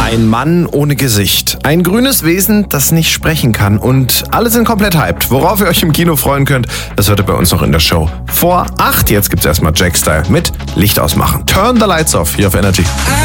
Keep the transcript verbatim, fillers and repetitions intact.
Ein Mann ohne Gesicht. Ein grünes Wesen, das nicht sprechen kann. Und alle sind komplett hyped. Worauf ihr euch im Kino freuen könnt, das hört ihr bei uns noch in der Show. Vor acht, jetzt gibt's erstmal Jack Style mit Licht ausmachen. Turn the lights off hier auf Energy.